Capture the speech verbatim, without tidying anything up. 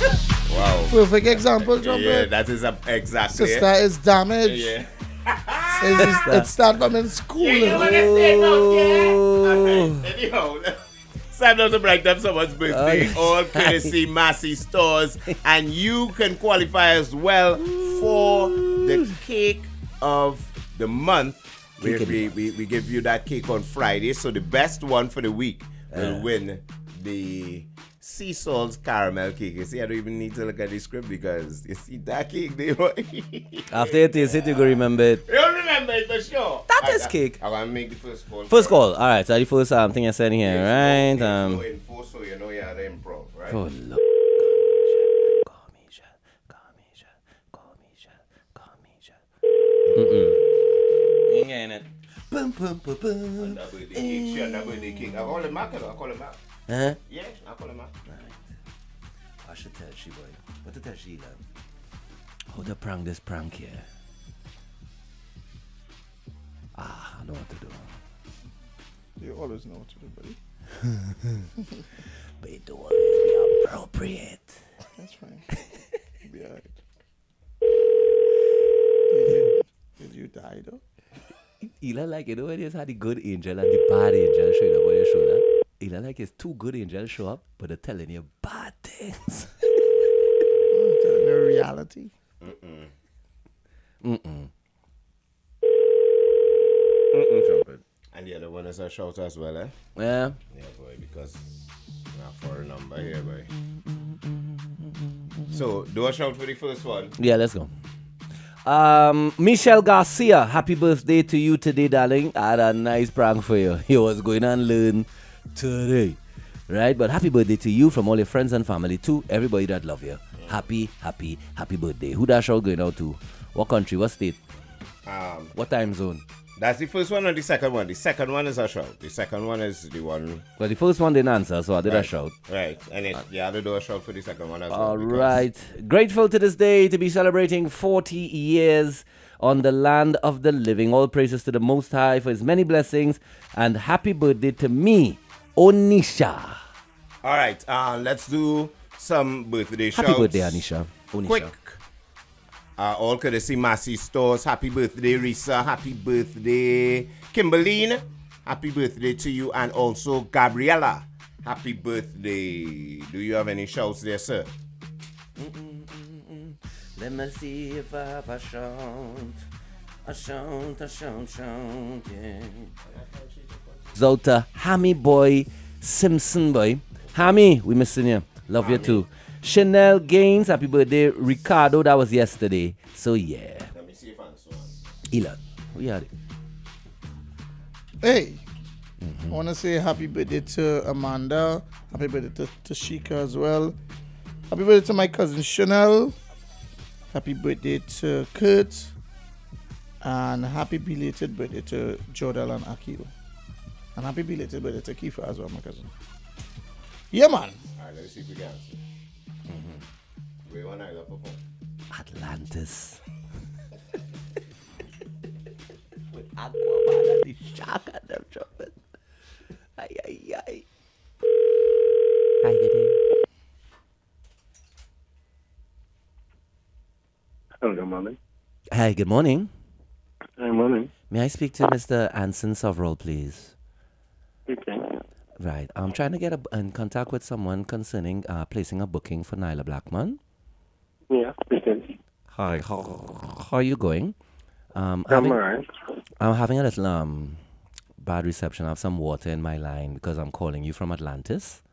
Wow. Perfect example, John. Yeah, that is a, exactly. Sister is damaged. Yeah. It's, it starts from in school. You know what I say now, yeah? Alright, anyhow. It's time now to brighten up someone's birthday. All courtesy Massey Stores. And you can qualify as well for the cake of the month. Where we, we, we give you that cake on Friday. So the best one for the week will uh. win the sea salt caramel cake. You see, I don't even need to look at the script because you see that cake there. After you taste it, you go remember it. You'll remember it for sure. That I, is cake. I, I want to make the first call. First call. All right. So the first um, thing I said here, yes, right? No, um, no info, so you know you had to improv, right? Oh, Lord. Call me, Shell. Call me, Shell. Call me, Shell. Call me, Shell. Mm-mm. Ain't getting it. Boom, boom, boom, boom. On that birthday cake. Sure, on that birthday cake. I call him back, I call him back. Huh? Yeah, I call him back. Right. I should tell she boy. What to tell she then? How to prank this prank here? Ah, I know what to do. You always know what to do, buddy. But it don't always be appropriate. That's fine. You'll be alright. Did you, did you die though? Ela like, you know when you had the good angel and the bad angel showing up on your shoulder? Ela like it's two good angels show up, but they're telling you bad things. Oh, telling you reality. Mm-mm. Mm-mm. Mm-mm, trumpet. And the other one is a shout as well, eh? Yeah. Yeah, boy, because not for a number here, boy. So, do a shout for the first one. Yeah, let's go. Um, Michelle Garcia, happy birthday to you today, darling. I had a nice prank for you. You was going and learn today, right? But happy birthday to you from all your friends and family too. Everybody that love you. Happy, happy, happy birthday. Who that shout going out to? What country? What state? Um, what time zone? That's the first one or the second one? The second one is a shout. The second one is the one. Well, the first one didn't answer, so I did right. a shout. Right. And it, you had to do a shout for the second one as well. All right. Grateful to this day to be celebrating forty years on the land of the living. All praises to the Most High for his many blessings. And happy birthday to me, Onisha. All right. Uh, let's do some birthday shouts. Happy birthday, Anisha. Onisha. Quick. Uh, all courtesy Massey Stores. Happy birthday, Risa. Happy birthday, Kimberline. Happy birthday to you. And also Gabriella. Happy birthday. Do you have any shouts there, sir? Mm-mm, mm-mm. Let me see if I have a shout. A shout, a shout, shout, yeah. Zota, Hammy Boy, Simpson Boy. Hammy, we missing you. Love Hammy. You too. Chanel Gaines, happy birthday. Ricardo, that was yesterday. So yeah. Let me see if I'm so on. Elon, we are it. Hey, mm-hmm. I want to say happy birthday to Amanda. Happy birthday to Tashika as well. Happy birthday to my cousin Chanel. Happy birthday to Kurt. And happy belated birthday to Jodel and Akil. And happy belated birthday to Kifa as well, my cousin. Yeah, man. All right, let's see if we can answer. Mm-hmm. Where one I love perform? Atlantis. With Aquaman and the shark and them trumpet. Ay, ay, ay. Hi, good day. Hello, good morning. Hi, good morning. Good morning. May I speak to Mister Anson Sovereign, please? Okay. Right. I'm trying to get a, in contact with someone concerning uh, placing a booking for Nyla Blackman. Yeah, speaking. Hi. How, how are you going? Um, I'm having, alright. I'm having a little um bad reception. I have some water in my line because I'm calling you from Atlantis.